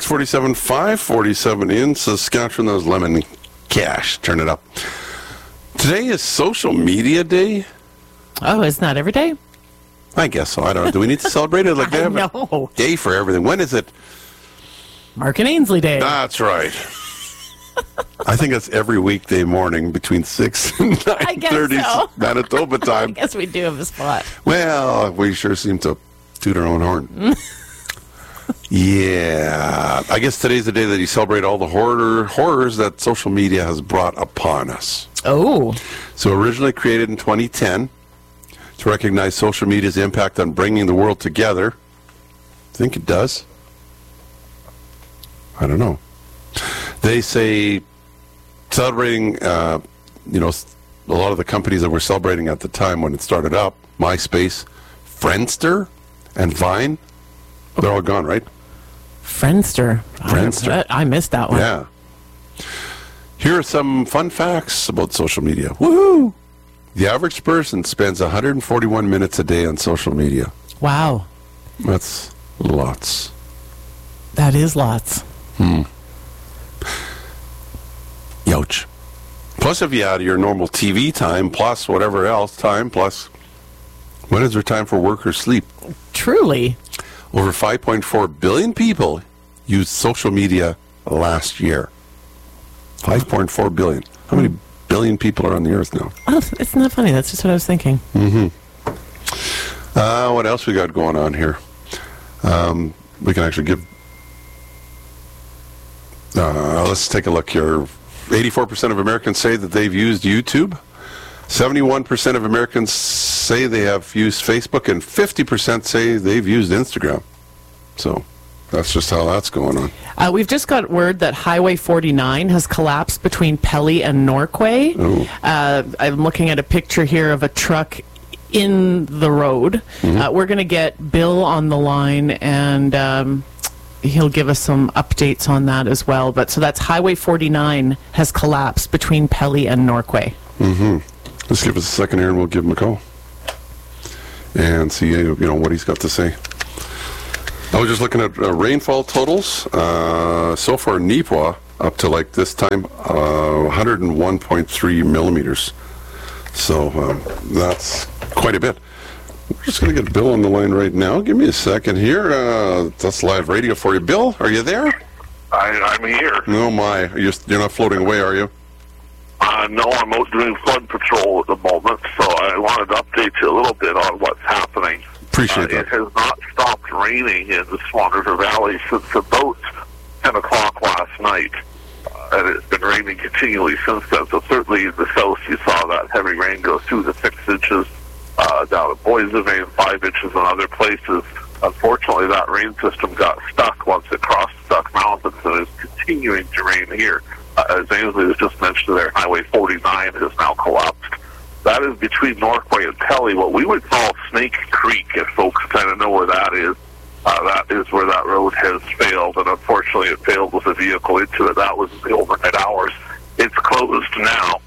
647, 547 in Saskatchewan. That was Lemon Cash. Turn it up. Today is Social Media Day. Oh, isn't that every day? I guess so. I don't know. Do we need to celebrate it? Like they have a day for everything. When is it? Mark and Ainsley Day. That's right. I think that's every weekday morning between 6 and 9:30 so. Manitoba time. I guess we do have a spot. Well, we sure seem to toot our own horn. Yeah. I guess today's the day that you celebrate all the horrors that social media has brought upon us. Oh. So originally created in 2010 to recognize social media's impact on bringing the world together. I think it does. I don't know. They say celebrating, a lot of the companies that were celebrating at the time when it started up, MySpace, Friendster, and Vine, they're all gone, right? Friendster. I missed that one. Yeah. Here are some fun facts about social media. Woohoo! The average person spends 141 minutes a day on social media. Wow. That's lots. That is lots. Youch. Plus, if you add your normal TV time, plus whatever else time, plus when is there time for work or sleep? Truly. Over 5.4 billion people used social media last year. 5.4 billion. How many billion people are on the earth now? Oh, isn't that funny? That's just what I was thinking. What else we got going on here? We can actually give... let's take a look here. 84% of Americans say that they've used YouTube. 71% of Americans say they have used Facebook, and 50% say they've used Instagram. So that's just how that's going on. We've just got word that Highway 49 has collapsed between Pelly and Norquay. I'm looking at a picture here of a truck in the road. We're going to get Bill on the line, and he'll give us some updates on that as well. But so that's Highway 49 has collapsed between Pelly and Norquay. Let's give us a second here, and we'll give him a call and see, what he's got to say. I was just looking at rainfall totals. So far, Nipawin, up to like this time, 101.3 millimeters. So that's quite a bit. We're just going to get Bill on the line right now. Give me a second here. That's live radio for you. Bill, are you there? I'm here. No, my. You're not floating away, are you? No, I'm out doing flood patrol at the moment, so I wanted to update you a little bit on what's happening. Appreciate that. It has not stopped raining in the Swan River Valley since about 10 o'clock last night. And it's been raining continually since then. So certainly in the south, you saw that heavy rain go through the 6 inches. Down at Boissevain, 5 inches in other places. Unfortunately, that rain system got stuck once it crossed the Duck Mountains, and is continuing to rain here. As Ainsley was just mentioned there, Highway 49 has now collapsed. That is between Norquay and Pelly, what we would call Snake Creek, if folks kind of know where that is. That is where that road has failed, and unfortunately it failed with a vehicle into it. That was in the overnight hours. It's closed now.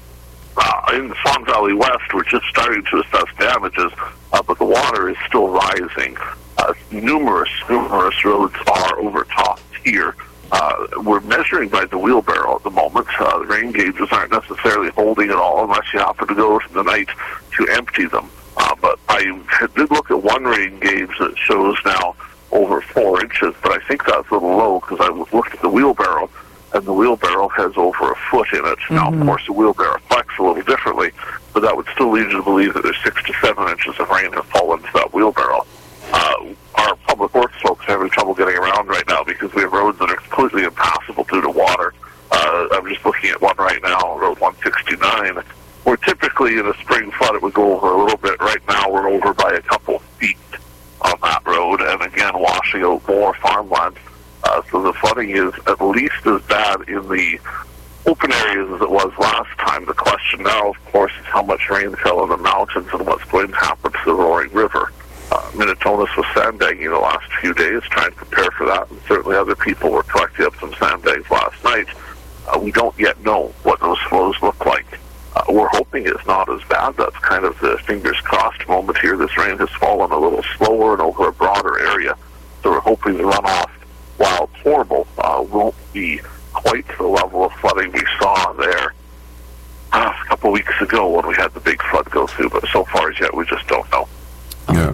In the Swan Valley West, we're just starting to assess damages, but the water is still rising. Numerous roads are overtopped here. We're measuring by the wheelbarrow at the moment. The rain gauges aren't necessarily holding at all unless you happen to go to the night to empty them. But I did look at one rain gauge that shows now over 4 inches, but I think that's a little low because I looked at the wheelbarrow, and the wheelbarrow has over a foot in it. Now, of course, the wheelbarrow flex a little differently, but that would still lead you to believe that there's 6 to 7 inches of rain have fallen into that wheelbarrow. Our public works folks are having trouble getting around right now because we have roads that are completely impassable due to water. I'm just looking at one right now, Road 169, where typically in a spring flood it would go over a little bit. Right now we're over by a couple feet on that road, and again washing out more farmland. So the flooding is at least as bad in the open areas as it was last time. The question now, of course, is how much rain fell in the mountains and what's going to happen to the Roaring River. Minnetonus was sandbagging the last few days, trying to prepare for that, and certainly other people were collecting up some sandbags last night. We don't yet know what those flows look like. We're hoping it's not as bad. That's kind of the fingers crossed moment here. This rain has fallen a little slower and over a broader area, so we're hoping the runoff while it's horrible, won't be quite the level of flooding we saw there a couple of weeks ago when we had the big flood go through. But so far as yet, we just don't know. Yeah.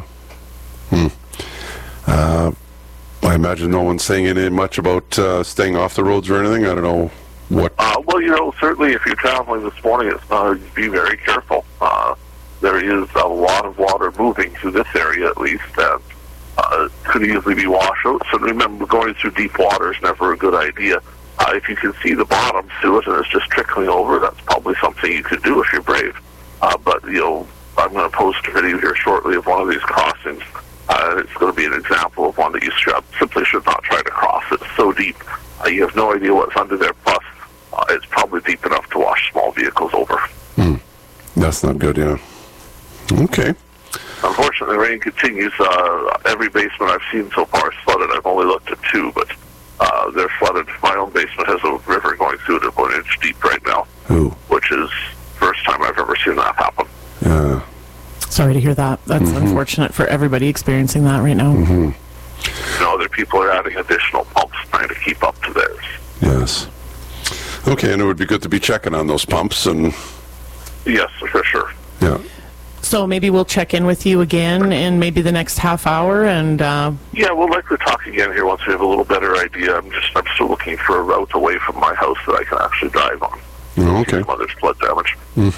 I imagine no one's saying anything much about staying off the roads or anything. I don't know what. Well, certainly if you're traveling this morning, be very careful. There is a lot of water moving through this area, at least, and could easily be washouts. And remember, going through deep water is never a good idea. If you can see the bottom to it and it's just trickling over, that's probably something you could do if you're brave. But, I'm going to post a video here shortly of one of these crossings. It's going to be an example of one that you simply should not try to cross. It's so deep. You have no idea what's under there. Plus, it's probably deep enough to wash small vehicles over. That's not good, yeah. Okay. Unfortunately, rain continues. Every basement I've seen so far is flooded. I've only looked at 2, but they're flooded. My own basement has a river going through it about 1 inch deep right now, which is the first time I've ever seen that happen. Yeah. Sorry to hear that. That's unfortunate for everybody experiencing that right now. Other people are adding additional pumps trying to keep up to theirs. Yes. Okay, and it would be good to be checking on those pumps and... Yes, for sure. Yeah. So maybe we'll check in with you again in maybe the next half hour and... Yeah, we'll likely talk again here once we have a little better idea. I'm still looking for a route away from my house that I can actually drive on. Okay. Some other flood damage.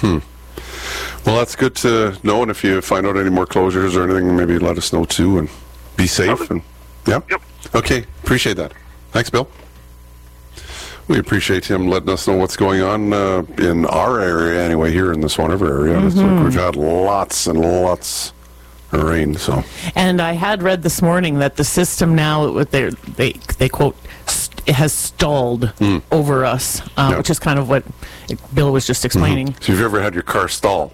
Well, that's good to know, and if you find out any more closures or anything, maybe let us know too, and be safe. And yeah. Yep. Okay, appreciate that. Thanks, Bill. We appreciate him letting us know what's going on in our area, anyway, here in the Swan River area. It's like we've had lots and lots of rain. So. And I had read this morning that the system now, they quote, it has stalled over us, which is kind of what Bill was just explaining. So you've ever had your car stall?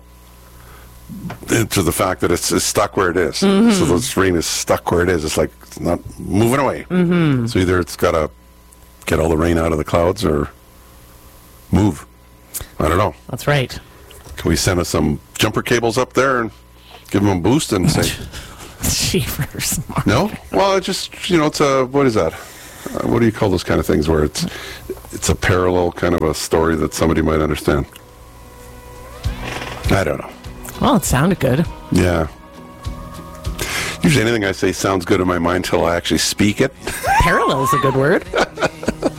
To the fact that it's stuck where it is. So this rain is stuck where it is. It's like it's not moving away. So either it's got to get all the rain out of the clouds or move. I don't know. That's right. Can we send us some jumper cables up there and give them a boost and say... Jeepers. No? Well, it's just, it's a... What is that? What do you call those kind of things where it's a parallel kind of a story that somebody might understand? I don't know. Well, it sounded good. Yeah. Usually anything I say sounds good in my mind until I actually speak it. Parallel is a good word.